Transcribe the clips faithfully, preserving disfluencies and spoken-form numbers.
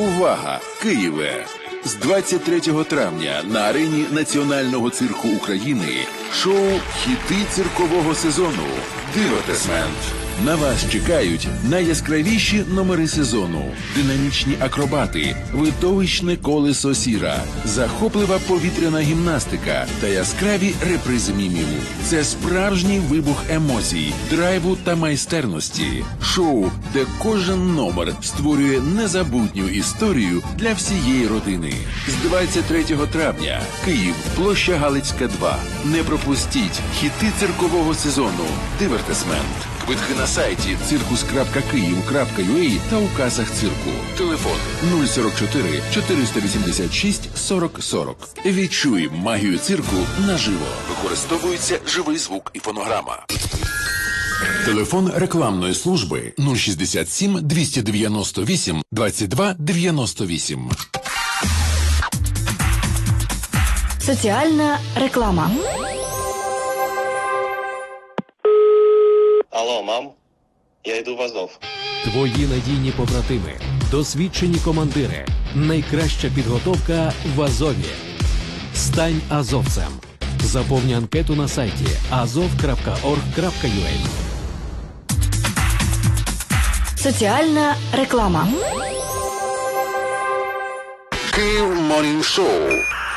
Увага! Києве! З двадцять третього травня на арені Національного цирку України шоу «Хіти циркового сезону» «Дивертисмент». На вас чекають найяскравіші номери сезону, динамічні акробати, видовищне колесо сіра, захоплива повітряна гімнастика та яскраві репризи мімів. Це справжній вибух емоцій, драйву та майстерності. Шоу, де кожен номер створює незабутню історію для всієї родини. З двадцять третього травня. Київ, площа Галицька, два. Не пропустіть хіти циркового сезону «Дивертисмент». Квитки на сайті циркус крапка київ крапка ю а та у касах цирку. Телефон нуль сорок чотири чотириста вісімдесят шість сорок сорок. Відчуй магію цирку наживо. Використовується живий звук і фонограма. Телефон рекламної служби нуль шістдесят сім двісті дев'яносто вісім двадцять два дев'яносто вісім. Соціальна реклама. Алло, мам, я йду в Азов. Твої надійні побратими, досвідчені командири, найкраща підготовка в Азові. Стань азовцем. Заповни анкету на сайті азов крапка орг крапка ю а. Соціальна реклама. Київ Морнінг Шоу.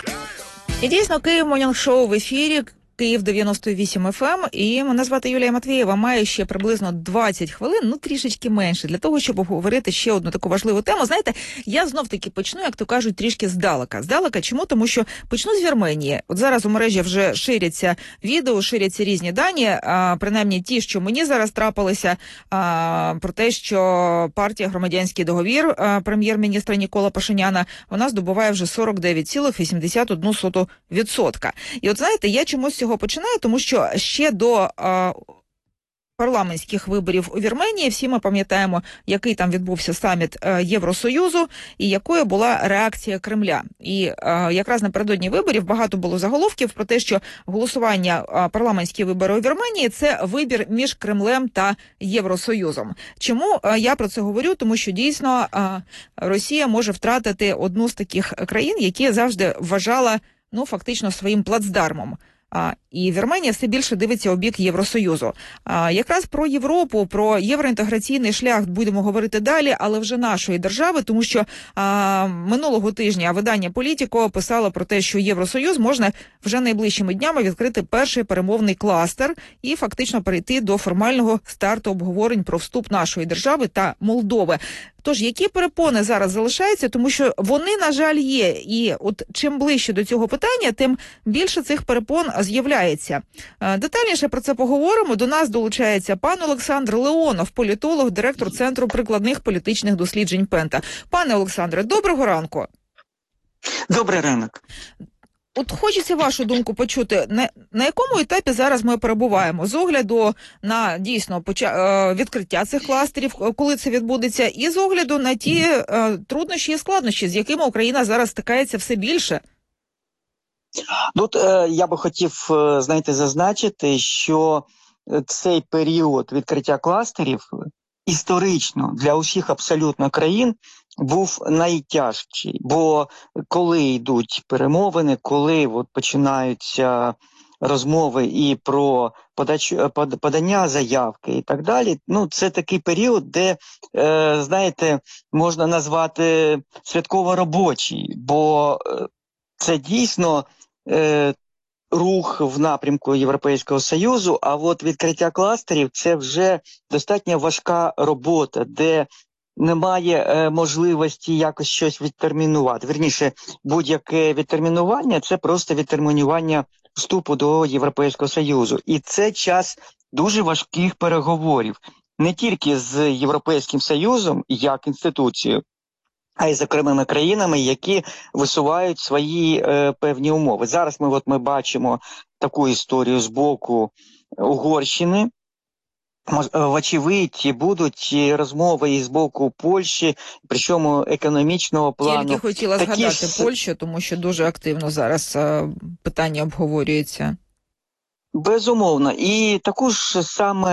І дійсно, Київ Морнінг Шоу в ефірі. Київ дев'яносто вісім еф ем, і мене звати Юлія Матвієва. Маю ще приблизно двадцять хвилин, ну трішечки менше, для того, щоб обговорити ще одну таку важливу тему. Знаєте, я знов-таки почну, як то кажуть, трішки здалека. Здалека чому? Тому що почну з Вірменії. От зараз у мережі вже ширяться відео, ширяться різні дані, а, принаймні ті, що мені зараз трапилися, а, про те, що партія «Громадянський договір» а, прем'єр-міністра Нікола Пашиняна, вона здобуває вже сорок дев'ять цілих вісімдесят одна сотих відсотка. І от знаєте, я чомусь цього починаю, тому що ще до а, парламентських виборів у Вірменії всі ми пам'ятаємо, який там відбувся саміт а, Євросоюзу і якою була реакція Кремля. І а, якраз напередодні виборів багато було заголовків про те, що голосування а, парламентські вибори у Вірменії – це вибір між Кремлем та Євросоюзом. Чому а, я про це говорю? Тому що дійсно а, Росія може втратити одну з таких країн, які завжди вважала, ну, фактично своїм плацдармом. А, і Вірменія все більше дивиться у бік Євросоюзу. А, якраз про Європу, про євроінтеграційний шлях будемо говорити далі, але вже нашої держави, тому що а, минулого тижня видання «Політіко» писало про те, що Євросоюз можна вже найближчими днями відкрити перший перемовний кластер і фактично перейти до формального старту обговорень про вступ нашої держави та Молдови. Тож, які перепони зараз залишаються, тому що вони, на жаль, є. І от чим ближче до цього питання, тим більше цих перепон з'являється. Детальніше про це поговоримо. До нас долучається пан Олександр Леонов, політолог, директор Центру прикладних політичних досліджень Пента. Пане Олександре, доброго ранку. Добрий ранок. От хочеться вашу думку почути, на, на якому етапі зараз ми перебуваємо з огляду на дійсно поча... відкриття цих кластерів, коли це відбудеться, і з огляду на ті е, труднощі і складнощі, з якими Україна зараз стикається все більше? Тут е, я би хотів, е, знаєте, зазначити, що цей період відкриття кластерів історично для усіх абсолютно країн був найтяжчий, бо коли йдуть перемовини, коли от починаються розмови і про подач, подання заявки і так далі, ну це такий період, де, е, знаєте, можна назвати святково-робочий, бо це дійсно е, рух в напрямку Європейського Союзу, а от відкриття кластерів – це вже достатньо важка робота, де немає е, можливості якось щось відтермінувати. Вірніше, будь-яке відтермінування – це просто відтермінування вступу до Європейського Союзу. І це час дуже важких переговорів. Не тільки з Європейським Союзом, як інституцією, а й з окремими країнами, які висувають свої е, певні умови. Зараз ми, от, ми бачимо таку історію з боку Угорщини. Вочевидь, будуть розмови і з боку Польщі, причому економічного плану. Тільки хотіла Такі згадати ж... Польщу, тому що дуже активно зараз а, питання обговорюється. Безумовно. І таку ж саме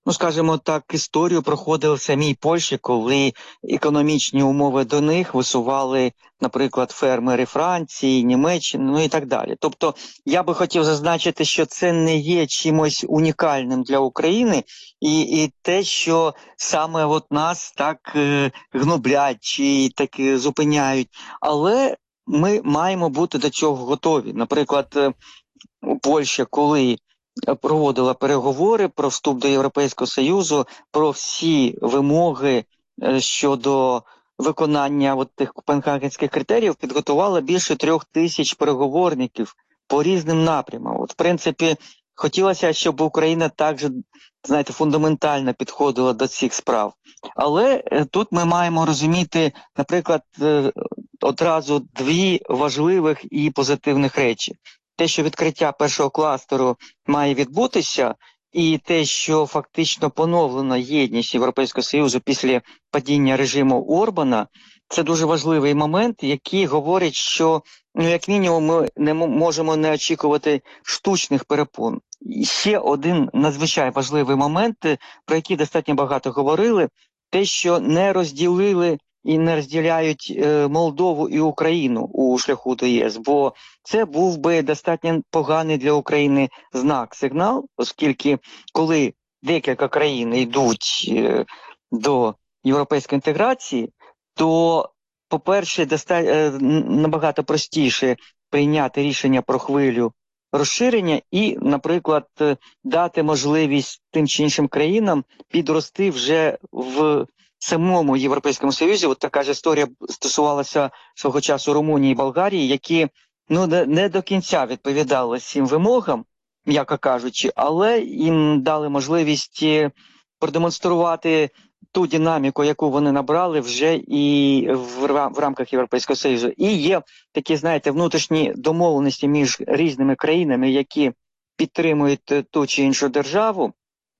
ну скажімо так, історію проходили в самій Польщі, коли економічні умови до них висували, наприклад, фермери Франції, Німеччини, ну і так далі. Тобто я би хотів зазначити, що це не є чимось унікальним для України, і, і те, що саме от нас так е, гноблять чи так е, зупиняють, але ми маємо бути до цього готові. Наприклад, е, Польща, коли проводила переговори про вступ до Європейського Союзу, про всі вимоги е, щодо виконання от тих копенгагенських критеріїв, підготувала більше трьох тисяч переговорників по різним напрямам. От, в принципі, хотілося, щоб Україна також, знаєте, фундаментально підходила до цих справ. Але е, тут ми маємо розуміти, наприклад, е, одразу дві важливих і позитивних речі. Те, що відкриття першого кластеру має відбутися, і те, що фактично поновлена єдність Європейського Союзу після падіння режиму Орбана, це дуже важливий момент, який говорить, що, ну, як мінімум, ми не можемо не очікувати штучних перепон. І ще один надзвичайно важливий момент, про який достатньо багато говорили, те, що не розділили і не розділяють е, Молдову і Україну у шляху до ЄС, бо це був би достатньо поганий для України знак, сигнал, оскільки коли декілька країн йдуть е, до європейської інтеграції, то, по-перше, доста... е, набагато простіше прийняти рішення про хвилю розширення і, наприклад, дати можливість тим чи іншим країнам підрости вже в самому Європейському Союзі. От така ж історія стосувалася свого часу Румунії і Болгарії, які ну, не до кінця відповідали цим вимогам, м'яко кажучи, але їм дали можливість продемонструвати ту динаміку, яку вони набрали вже і в, в рамках Європейського Союзу. І є такі, знаєте, внутрішні домовленості між різними країнами, які підтримують ту чи іншу державу,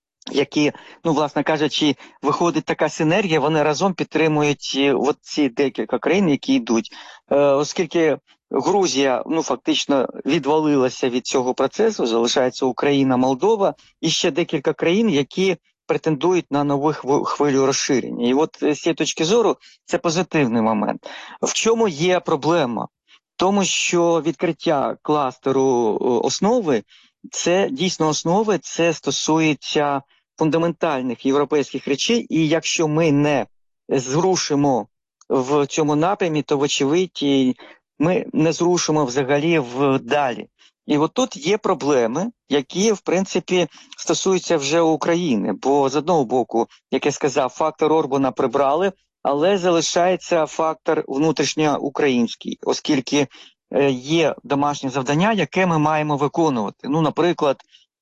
які, ну, власне кажучи, виходить така синергія, вони разом підтримують от ці декілька країн, які йдуть. Е, оскільки Грузія, ну, фактично відвалилася від цього процесу, залишається Україна, Молдова і ще декілька країн, які претендують на нову хвилю розширення. І от з цієї точки зору це позитивний момент. В чому є проблема? В тому, що відкриття кластеру основи, це дійсно основи, це стосується фундаментальних європейських речей, і якщо ми не зрушимо в цьому напрямі, то, вочевидь, ми не зрушимо взагалі вдалі. І от тут є проблеми, які, в принципі, стосуються вже України. Бо, з одного боку, як я сказав, фактор Орбана прибрали, але залишається фактор внутрішньоукраїнський, оскільки є домашнє завдання, яке ми маємо виконувати. Ну, наприклад,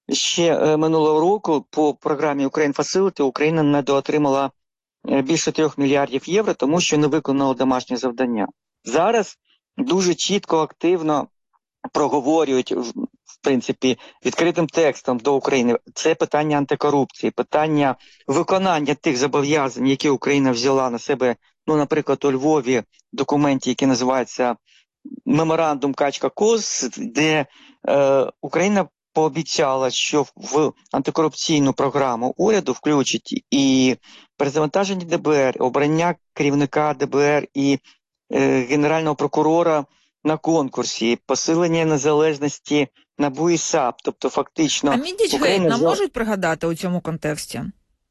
ще минулого року по програмі Ukraine Facility Україна недоотримала більше трьох мільярдів євро, тому що не виконала домашнє завдання. Зараз дуже чітко, активно проговорюють, в принципі, відкритим текстом до України. Це питання антикорупції, питання виконання тих зобов'язань, які Україна взяла на себе, ну, наприклад, у Львові, в документі, який називається «Меморандум Качка-Кос», де е, Україна пообіцяла, що в антикорупційну програму уряду включить і перезавантаження ДБР, обрання керівника ДБР і е, генерального прокурора на конкурсі, посилення незалежності НАБУ і САП. Тобто, фактично... А Міндічгейт нам можуть пригадати у цьому контексті?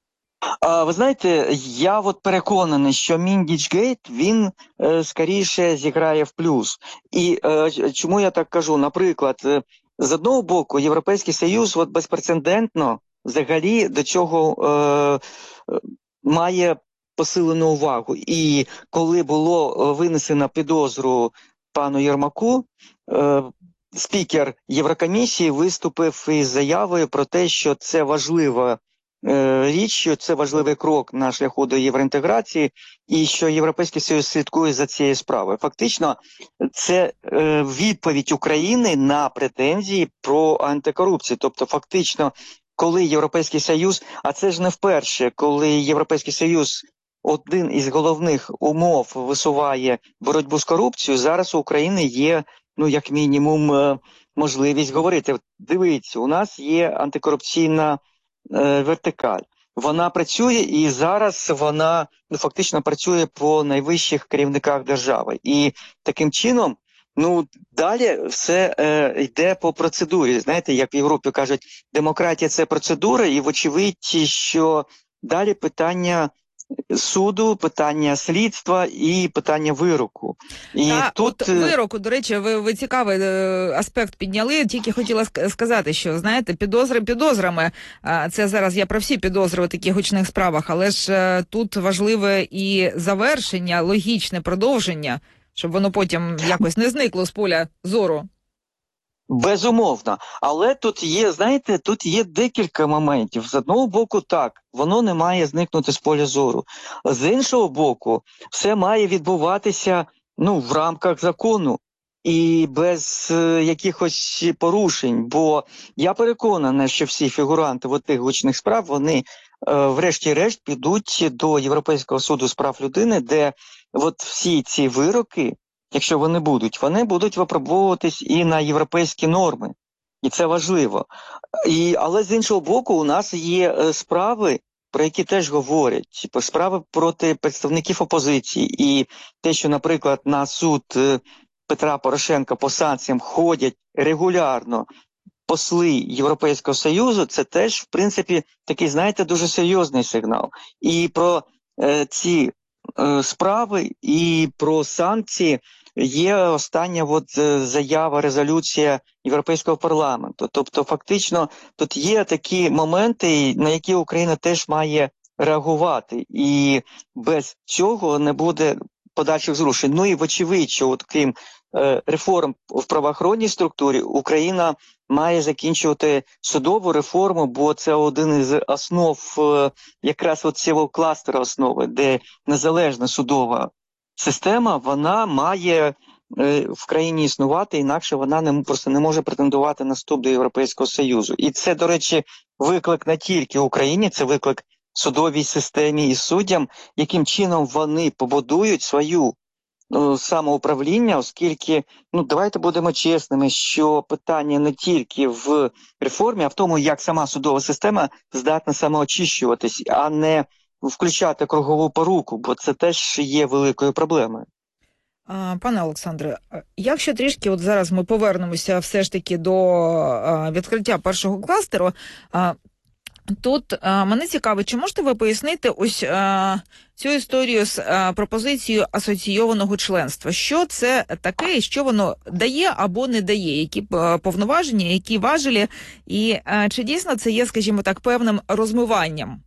А, ви знаєте, я от переконаний, що Міндічгейт, він е, скоріше зіграє в плюс. І е, чому я так кажу? Наприклад, е, з одного боку, Європейський Союз от безпрецедентно взагалі до цього е, має посилену увагу. І коли було винесено підозру пану Єрмаку, е, спікер Єврокомісії виступив із заявою про те, що це важлива е, річ, що це важливий крок на шляху до євроінтеграції і що Європейський Союз слідкує за цією справою. Фактично, це е, відповідь України на претензії про антикорупцію. Тобто, фактично, коли Європейський Союз, а це ж не вперше, коли Європейський Союз один із головних умов висуває боротьбу з корупцією, зараз у України є, ну, як мінімум, можливість говорити. Дивіться, у нас є антикорупційна е, вертикаль. вона працює, і зараз вона ну, фактично працює по найвищих керівниках держави. І таким чином, ну, далі все е, йде по процедурі. Знаєте, як в Європі кажуть, демократія – це процедура, і вочевидь, що далі питання суду, питання слідства і питання вироку. І Та, тут от вироку, до речі, ви, ви цікавий е, аспект підняли. Тільки хотіла ск- сказати, що, знаєте, підозри підозрами. А, це зараз я про всі підозри у таких гучних справах, але ж е, тут важливе і завершення, логічне продовження, щоб воно потім якось не зникло з поля зору. безумовно. Але тут є, знаєте, тут є декілька моментів. З одного боку, так, воно не має зникнути з поля зору. З іншого боку, все має відбуватися, ну, в рамках закону і без е, якихось порушень. Бо я переконаний, що всі фігуранти в тих гучних справ, вони е, врешті-решт підуть до Європейського суду з прав людини, де от всі ці вироки, якщо вони будуть, вони будуть випробовуватись і на європейські норми. І це важливо. І, але з іншого боку, у нас є е, справи, про які теж говорять. Типу, справи проти представників опозиції. І те, що, наприклад, на суд е, Петра Порошенка по санкціям ходять регулярно посли Європейського Союзу, це теж, в принципі, такий, знаєте, дуже серйозний сигнал. І про е, ці е, справи, і про санкції є остання от, е, заява, резолюція Європейського парламенту. Тобто, фактично, тут є такі моменти, на які Україна теж має реагувати. І без цього не буде подальших зрушень. Ну і вочевидь, що от крім е, реформ в правоохоронній структурі, Україна має закінчувати судову реформу, бо це один із основ е, якраз от цього кластера основи, де незалежна судова система, вона має е, в країні існувати, інакше вона не, просто не може претендувати на вступ до Європейського Союзу. І це, до речі, виклик не тільки Україні, це виклик судовій системі і суддям, яким чином вони побудують свою ну, самоуправління, оскільки, ну, давайте будемо чесними, що питання не тільки в реформі, а в тому, як сама судова система здатна самоочищуватись, а не включати кругову поруку, бо це теж є великою проблемою. Пане Олександре, якщо трішки от зараз ми повернемося все ж таки до відкриття першого кластеру, тут а, мене цікавить, чи можете ви пояснити ось а, цю історію з а, пропозицією асоційованого членства? Що це таке і що воно дає або не дає? Які а, повноваження, які важелі? І а, чи дійсно це є, скажімо так, певним розмиванням?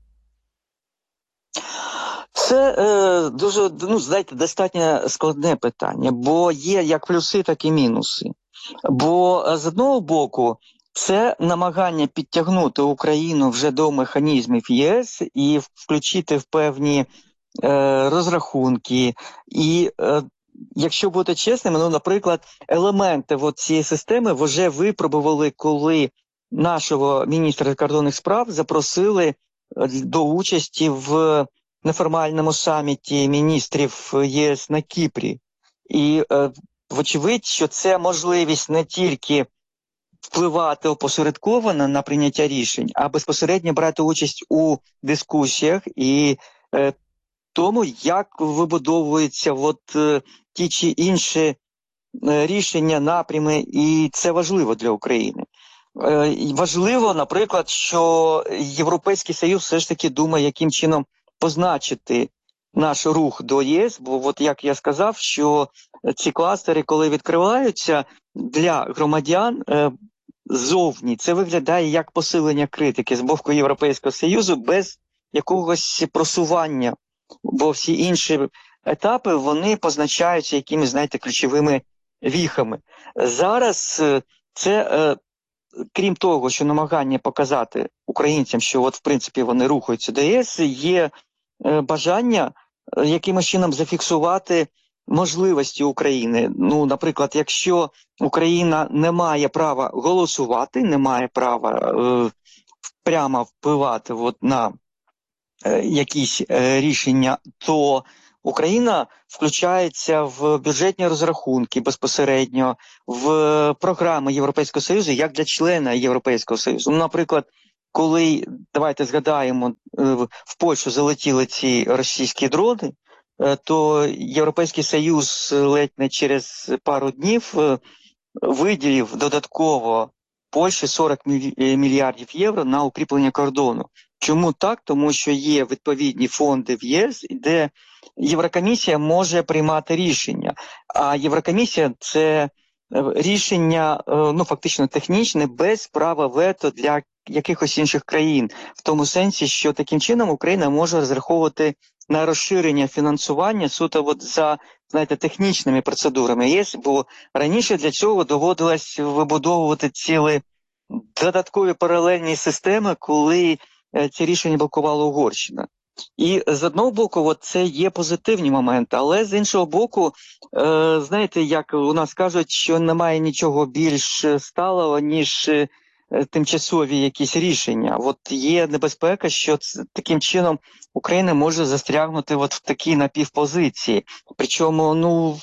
Це е, дуже, ну, знаєте, достатньо складне питання, бо є як плюси, так і мінуси. Бо з одного боку, це намагання підтягнути Україну вже до механізмів ЄС і включити в певні е, розрахунки. І е, якщо бути чесними, ну, наприклад, елементи от цієї системи вже випробували, коли нашого міністра закордонних справ запросили до участі в неформальному саміті міністрів ЄС на Кіпрі. І е, вочевидь, що це можливість не тільки впливати опосередковано на прийняття рішень, а безпосередньо брати участь у дискусіях і е, тому, як вибудовуються от, е, ті чи інші е, рішення, напрями, і це важливо для України. Е, важливо, наприклад, що Європейський Союз все ж таки думає, яким чином позначити наш рух до ЄС, бо от як я сказав, що ці кластери, коли відкриваються для громадян е, ззовні, це виглядає як посилення критики з боку Європейського Союзу без якогось просування, бо всі інші етапи, вони позначаються якимись, знаєте, ключовими віхами. Зараз е, це, е, крім того, що намагання показати українцям, що от в принципі вони рухаються до ЄС, є е, бажання е, якимось чином зафіксувати можливості України. Ну, наприклад, якщо Україна не має права голосувати, не має права е, прямо впливати от на е, якісь е, рішення, то Україна включається в бюджетні розрахунки безпосередньо, в програми Європейського Союзу, як для члена Європейського Союзу. Ну, наприклад, коли, давайте згадаємо, в Польщу залетіли ці російські дрони, то Європейський Союз ледь не через пару днів виділив додатково Польщі сорок мільярдів євро на укріплення кордону. Чому так? Тому що є відповідні фонди в ЄС, де Єврокомісія може приймати рішення. А Єврокомісія – це рішення, ну, фактично технічне, без права вето для якихось інших країн. В тому сенсі, що таким чином Україна може розраховувати на розширення фінансування суто от за, знаєте, технічними процедурами ЄС, бо раніше для цього доводилось вибудовувати цілі додаткові паралельні системи, коли ці рішення блокувала Угорщина. І з одного боку, от це є позитивні моменти, але з іншого боку, е, знаєте, як у нас кажуть, що немає нічого більш сталого, ніж е, тимчасові якісь рішення. От є небезпека, що це, таким чином Україна може застрягнути от в такій напівпозиції. Причому, ну,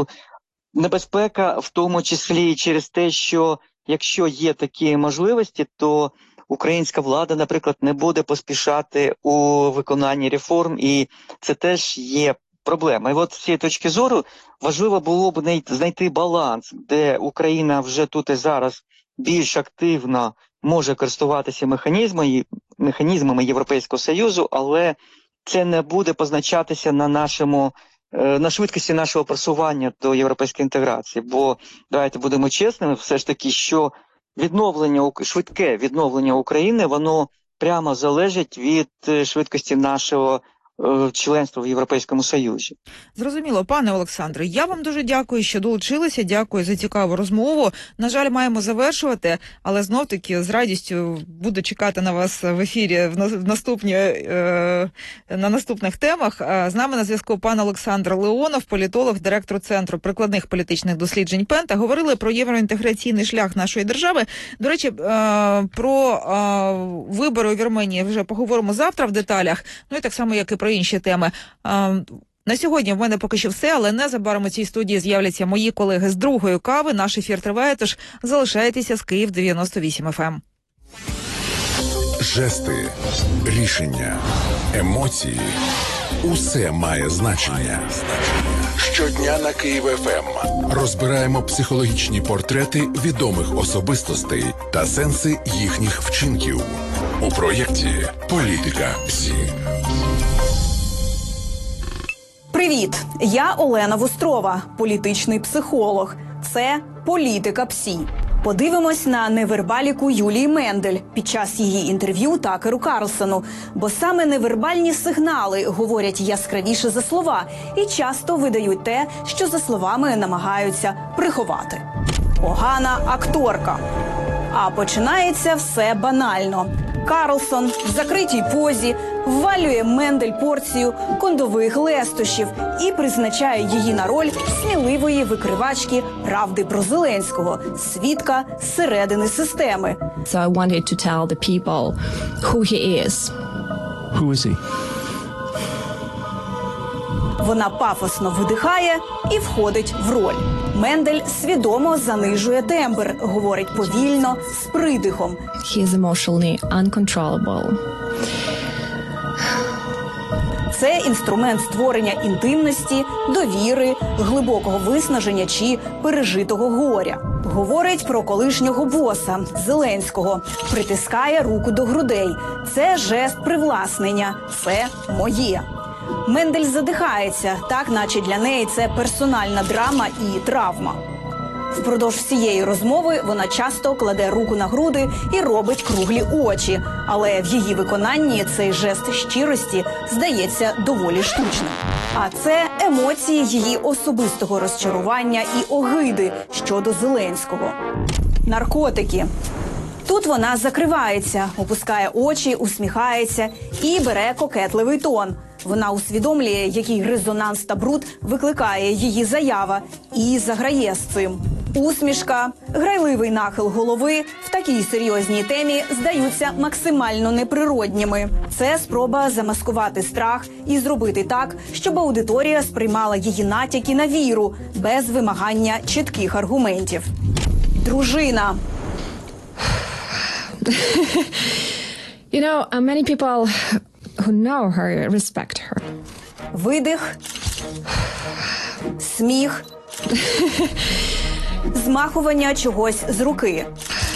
небезпека в тому числі і через те, що якщо є такі можливості, то українська влада, наприклад, не буде поспішати у виконанні реформ, і це теж є проблема. І от з цієї точки зору важливо було б знайти баланс, де Україна вже тут і зараз більш активно може користуватися механізмами, механізмами Європейського Союзу, але це не буде позначатися на нашому на швидкості нашого просування до європейської інтеграції. Бо, давайте будемо чесними, все ж таки, що відновлення, швидке відновлення України, воно прямо залежить від швидкості нашого е, членства в Європейському Союзі. Зрозуміло. Пане Олександре, я вам дуже дякую, що долучилися, дякую за цікаву розмову. На жаль, маємо завершувати, але знов-таки з радістю буду чекати на вас в ефірі в наступні, е, на наступних темах. З нами на зв'язку пан Олександр Леонов, політолог, директор Центру прикладних політичних досліджень Пента. Говорили про євроінтеграційний шлях нашої держави. До речі, е, про е, вибори у Вірменії вже поговоримо завтра в деталях, ну і так само, як і про інші теми. Е, На сьогодні в мене поки що все, але незабаром у цій студії з'являться мої колеги з другої кави. Наш ефір триває, тож залишайтеся з Київ дев'яносто вісім еф ем. Жести, рішення, емоції – усе має значення. Щодня на Київ еф ем розбираємо психологічні портрети відомих особистостей та сенси їхніх вчинків. У проєкті «Політика СІ». Привіт! Я Олена Вострова, політичний психолог. Це «Політика ПСІ». Подивимось на невербаліку Юлії Мендель під час її інтерв'ю Такеру Карлсону. Бо саме невербальні сигнали говорять яскравіше за слова і часто видають те, що за словами намагаються приховати. Погана акторка. А починається все банально. Карлсон в закритій позі ввалює Мендель порцію кондових лестощів і призначає її на роль сміливої викривачки правди про Зеленського, свідка зсередини системи. So I wanted to tell the people who he is. Who is he? Вона пафосно видихає і входить в роль. Мендель свідомо занижує тембр, говорить повільно, з придихом. He is emotionally uncontrollable. Це інструмент створення інтимності, довіри, глибокого виснаження чи пережитого горя. Говорить про колишнього боса Зеленського, притискає руку до грудей. Це жест привласнення, це моє. Мендель задихається, так наче для неї це персональна драма і травма. Впродовж всієї розмови вона часто кладе руку на груди і робить круглі очі. Але в її виконанні цей жест щирості здається доволі штучним. А це емоції її особистого розчарування і огиди щодо Зеленського. Наркотики. Тут вона закривається, опускає очі, усміхається і бере кокетливий тон. Вона усвідомлює, який резонанс та бруд викликає її заява, і заграє з цим. Усмішка, грайливий нахил голови в такій серйозній темі здаються максимально неприродніми. Це спроба замаскувати страх і зробити так, щоб аудиторія сприймала її натяки на віру, без вимагання чітких аргументів. Дружина. You know, uh, many people who know her respect her. Видих, сміх, змахування чогось з руки.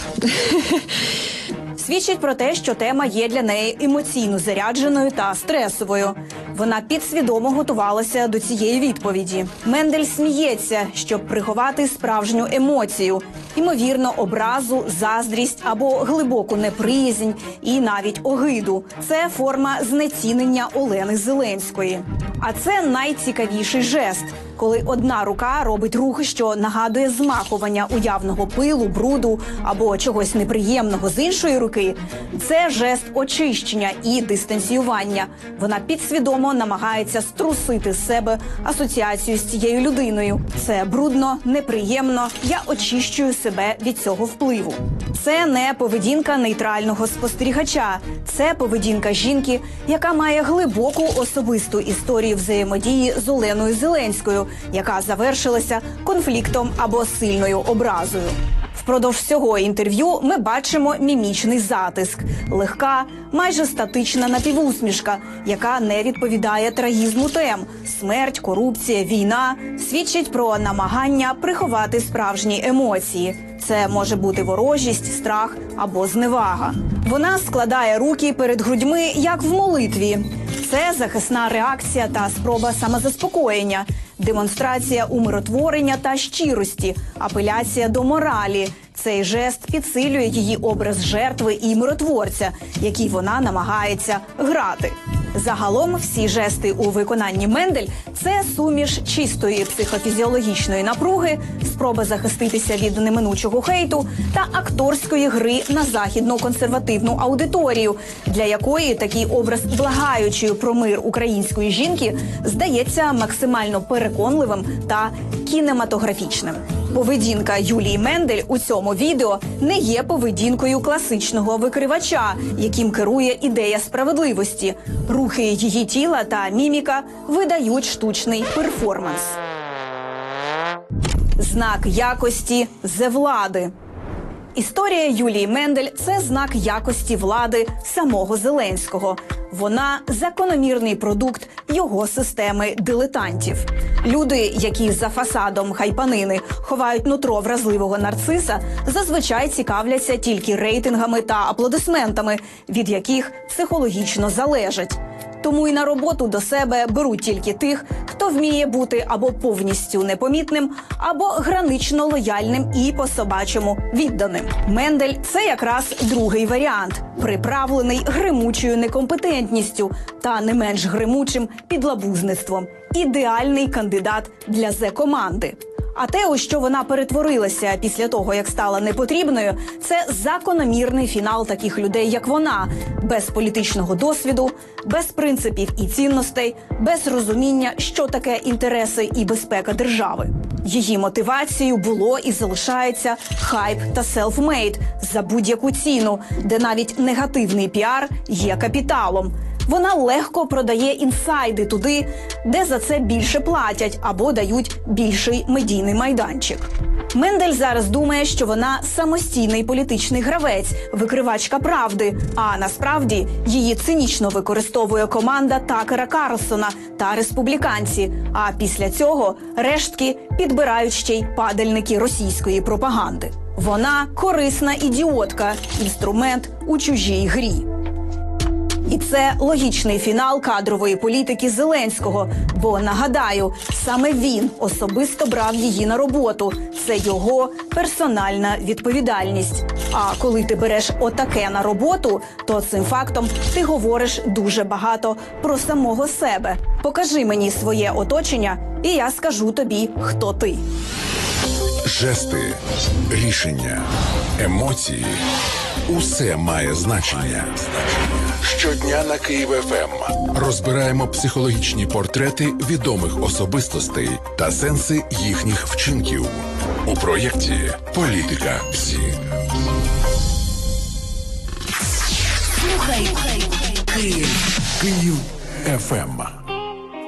Свідчить про те, що тема є для неї емоційно зарядженою та стресовою. Вона підсвідомо готувалася до цієї відповіді. Мендель сміється, щоб приховати справжню емоцію, ймовірно, образу, заздрість або глибоку неприязнь і навіть огиду. Це форма знецінення Олени Зеленської. А це найцікавіший жест, коли одна рука робить рух, що нагадує змахування уявного пилу, бруду або чогось неприємного з іншої руки. Це жест очищення і дистанціювання. Вона підсвідомо намагається струсити з себе асоціацію з цією людиною. Це брудно, неприємно, я очищую себе від цього впливу. Це не поведінка нейтрального спостерігача. Це поведінка жінки, яка має глибоку особисту історію взаємодії з Оленою Зеленською, яка завершилася конфліктом або сильною образою. Впродовж всього інтерв'ю ми бачимо мімічний затиск, легка, майже статична напівусмішка, яка не відповідає трагізму тем – смерть, корупція, війна – свідчить про намагання приховати справжні емоції. Це може бути ворожість, страх або зневага. Вона складає руки перед грудьми, як в молитві. Це захисна реакція та спроба самозаспокоєння, демонстрація умиротворення та щирості, апеляція до моралі. Цей жест підсилює її образ жертви і миротворця, який вона намагається грати. Загалом всі жести у виконанні Мендель – це суміш чистої психофізіологічної напруги, спроба захиститися від неминучого хейту та акторської гри на західну консервативну аудиторію, для якої такий образ благаючої про мир української жінки здається максимально переконливим та кінематографічним. Поведінка Юлії Мендель у цьому відео не є поведінкою класичного викривача, яким керує ідея справедливості. Рухи її тіла та міміка видають штучний перформанс. Знак якості зе влади. Історія Юлії Мендель – це знак якості влади самого Зеленського. Вона – закономірний продукт його системи дилетантів. Люди, які за фасадом хайпанини ховають нутро вразливого нарциса, зазвичай цікавляться тільки рейтингами та аплодисментами, від яких психологічно залежать. Тому і на роботу до себе беруть тільки тих, хто вміє бути або повністю непомітним, або гранично лояльним і по-собачому відданим. Мендель – це якраз другий варіант, приправлений гримучою некомпетентністю та не менш гримучим підлабузництвом. Ідеальний кандидат для зе-команди. А те, у що вона перетворилася після того, як стала непотрібною, це закономірний фінал таких людей, як вона. Без політичного досвіду, без принципів і цінностей, без розуміння, що таке інтереси і безпека держави. Її мотивацією було і залишається хайп та селфмейд за будь-яку ціну, де навіть негативний піар є капіталом. Вона легко продає інсайди туди, де за це більше платять або дають більший медійний майданчик. Мендель зараз думає, що вона самостійний політичний гравець, викривачка правди, а насправді її цинічно використовує команда Такера Карлсона та республіканці, а після цього рештки підбирають ще й падальники російської пропаганди. Вона корисна ідіотка, інструмент у чужій грі. І це логічний фінал кадрової політики Зеленського, бо, нагадаю, саме він особисто брав її на роботу. Це його персональна відповідальність. А коли ти береш отаке на роботу, то цим фактом ти говориш дуже багато про самого себе. Покажи мені своє оточення, і я скажу тобі, хто ти. Жести, рішення, емоції – усе має значення. Щодня на Київ еф ем розбираємо психологічні портрети відомих особистостей та сенси їхніх вчинків. У проєкті «Політика всі». Слухай, Київ. Київ еф ем.